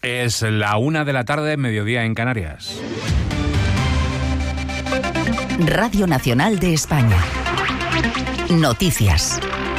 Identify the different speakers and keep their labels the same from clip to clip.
Speaker 1: Es la 1:00 p.m, mediodía en Canarias.
Speaker 2: Radio Nacional de España. Noticias.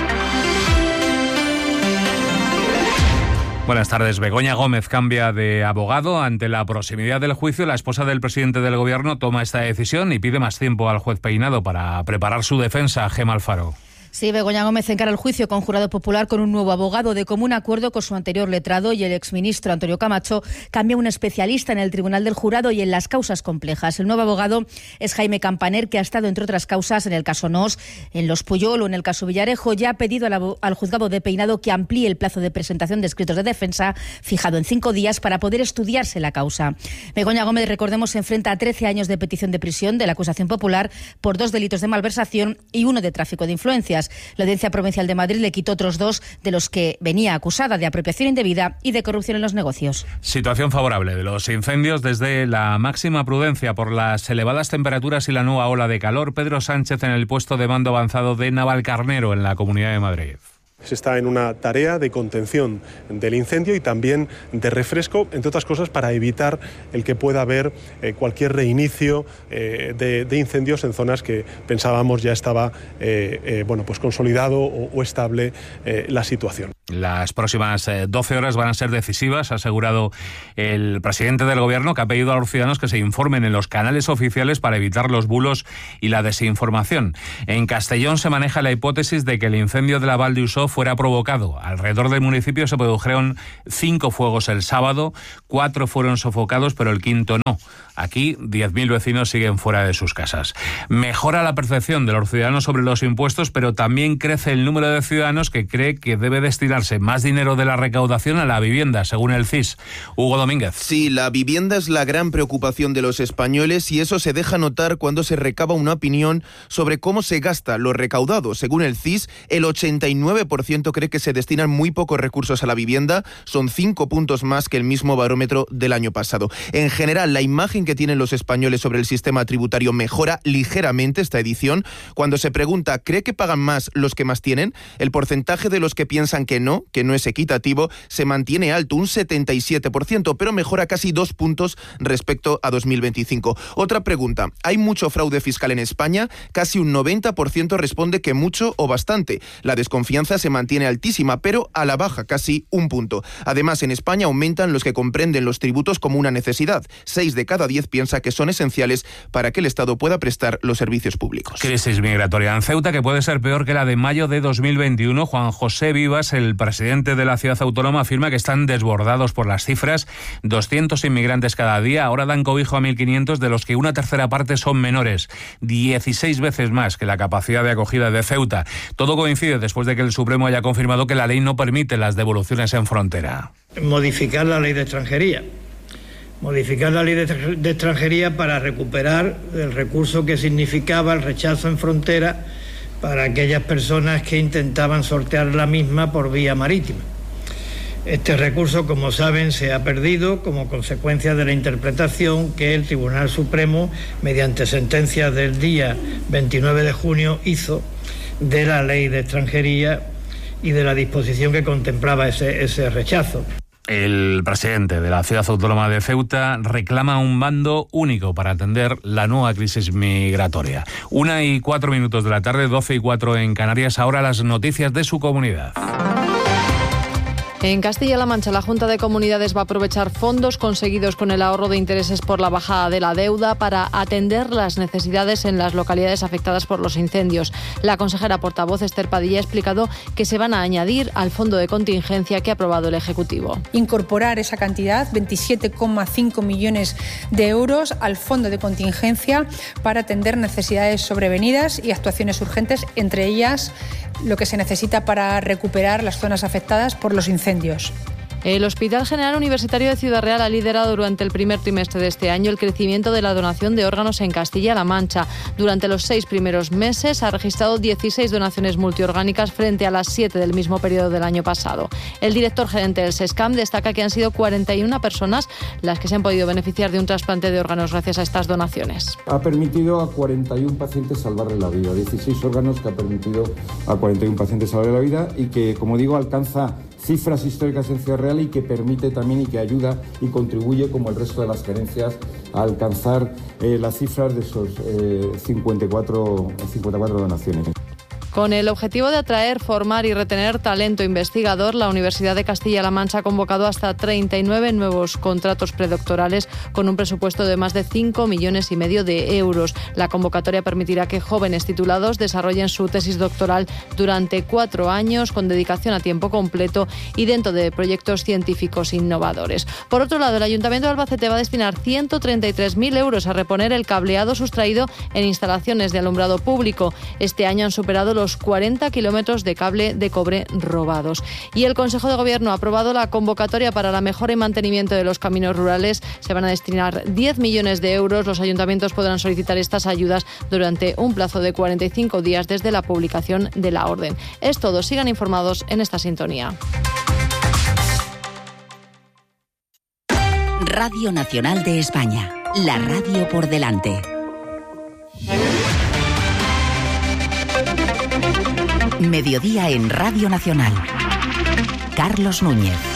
Speaker 1: Buenas tardes. Begoña Gómez cambia de abogado. Ante la proximidad del juicio, la esposa del presidente del Gobierno toma esta decisión y pide más tiempo al juez Peinado para preparar su defensa. Gemma Alfaro.
Speaker 3: Sí, Begoña Gómez encara el juicio con jurado popular con un nuevo abogado. De común acuerdo con su anterior letrado y el exministro Antonio Camacho, cambia un especialista en el Tribunal del Jurado y en las causas complejas. El nuevo abogado es Jaime Campaner, que ha estado, entre otras causas, en el caso Nos, en los Puyol o en el caso Villarejo. Ya ha pedido al juzgado de Peinado que amplíe el plazo de presentación de escritos de defensa, fijado en 5 días, para poder estudiarse la causa. Begoña Gómez, recordemos, se enfrenta a 13 años de petición de prisión de la acusación popular por 2 delitos de malversación y 1 de tráfico de influencias. La Audiencia Provincial de Madrid le quitó otros 2 de los que venía acusada, de apropiación indebida y de corrupción en los negocios.
Speaker 1: Situación favorable de los incendios desde la máxima prudencia por las elevadas temperaturas y la nueva ola de calor. Pedro Sánchez en el puesto de mando avanzado de Navalcarnero en la Comunidad de Madrid.
Speaker 4: Se está en una tarea de contención del incendio y también de refresco, entre otras cosas, para evitar el que pueda haber cualquier reinicio de incendios en zonas que pensábamos ya estaba pues consolidado o estable la situación.
Speaker 1: Las próximas 12 horas van a ser decisivas, ha asegurado el presidente del Gobierno, que ha pedido a los ciudadanos que se informen en los canales oficiales para evitar los bulos y la desinformación. En Castellón se maneja la hipótesis de que el incendio de la Val de Usó fuera provocado. Alrededor del municipio se produjeron 5 fuegos el sábado, 4 fueron sofocados, pero el 5º no. Aquí 10.000 vecinos siguen fuera de sus casas. Mejora la percepción de los ciudadanos sobre los impuestos, pero también crece el número de ciudadanos que cree que debe destinarse más dinero de la recaudación a la vivienda, según el CIS. Hugo Domínguez.
Speaker 5: Sí, la vivienda es la gran preocupación de los españoles y eso se deja notar cuando se recaba una opinión sobre cómo se gasta lo recaudado. Según el CIS, el 89% cree que se destinan muy pocos recursos a la vivienda, son 5 puntos más que el mismo barómetro del año pasado. En general, la imagen que tienen los españoles sobre el sistema tributario mejora ligeramente esta edición. Cuando se pregunta, ¿cree que pagan más los que más tienen? El porcentaje de los que piensan que no es equitativo, se mantiene alto, un 77%, pero mejora casi 2 puntos respecto a 2025. Otra pregunta, ¿hay mucho fraude fiscal en España? Casi un 90% responde que mucho o bastante. La desconfianza se mantiene altísima, pero a la baja, casi 1 punto. Además, en España aumentan los que comprenden los tributos como una necesidad. 6 de cada 10 piensa que son esenciales para que el Estado pueda prestar los servicios públicos.
Speaker 1: Crisis migratoria en Ceuta que puede ser peor que la de mayo de 2021. Juan José Vivas, el presidente de la ciudad autónoma, afirma que están desbordados por las cifras. 200 inmigrantes cada día, ahora dan cobijo a 1.500, de los que una tercera parte son menores. 16 veces más que la capacidad de acogida de Ceuta. Todo coincide después de que el Supremo haya confirmado que la ley no permite las devoluciones en frontera.
Speaker 6: Modificar la ley de extranjería. Modificar la ley de extranjería para recuperar el recurso que significaba el rechazo en frontera para aquellas personas que intentaban sortear la misma por vía marítima. Este recurso, como saben, se ha perdido como consecuencia de la interpretación que el Tribunal Supremo, mediante sentencia del día 29 de junio, hizo de la ley de extranjería y de la disposición que contemplaba ese rechazo.
Speaker 1: El presidente de la ciudad autónoma de Ceuta reclama un mando único para atender la nueva crisis migratoria. 1:04 de la tarde, 12:04 en Canarias. Ahora las noticias de su comunidad.
Speaker 7: En Castilla-La Mancha, la Junta de Comunidades va a aprovechar fondos conseguidos con el ahorro de intereses por la bajada de la deuda para atender las necesidades en las localidades afectadas por los incendios. La consejera portavoz Esther Padilla ha explicado que se van a añadir al fondo de contingencia que ha aprobado el Ejecutivo.
Speaker 8: Incorporar esa cantidad, 27,5 millones de euros, al fondo de contingencia para atender necesidades sobrevenidas y actuaciones urgentes, entre ellas lo que se necesita para recuperar las zonas afectadas por los incendios.
Speaker 7: El Hospital General Universitario de Ciudad Real ha liderado durante el primer trimestre de este año el crecimiento de la donación de órganos en Castilla-La Mancha. Durante los 6 primeros meses ha registrado 16 donaciones multiorgánicas frente a las 7 del mismo periodo del año pasado. El director gerente del SESCAM destaca que han sido 41 personas las que se han podido beneficiar de un trasplante de órganos gracias a estas donaciones.
Speaker 9: Ha permitido a 41 pacientes salvarle la vida, 16 órganos que ha permitido a 41 pacientes salvarle la vida y que, como digo, alcanza cifras históricas en Ciudad Real y que permite también y que ayuda y contribuye, como el resto de las gerencias, a alcanzar las cifras de esos 54 donaciones.
Speaker 7: Con el objetivo de atraer, formar y retener talento investigador, la Universidad de Castilla-La Mancha ha convocado hasta 39 nuevos contratos predoctorales con un presupuesto de más de 5,5 millones de euros. La convocatoria permitirá que jóvenes titulados desarrollen su tesis doctoral durante 4 años con dedicación a tiempo completo y dentro de proyectos científicos innovadores. Por otro lado, el Ayuntamiento de Albacete va a destinar 133.000 euros a reponer el cableado sustraído en instalaciones de alumbrado público. Este año han superado los 40 kilómetros de cable de cobre robados. Y el Consejo de Gobierno ha aprobado la convocatoria para la mejora y mantenimiento de los caminos rurales. Se van a destinar 10 millones de euros. Los ayuntamientos podrán solicitar estas ayudas durante un plazo de 45 días desde la publicación de la orden. Es todo. Sigan informados en esta sintonía.
Speaker 2: Radio Nacional de España. La radio por delante. Mediodía en Radio Nacional. Carlos Núñez.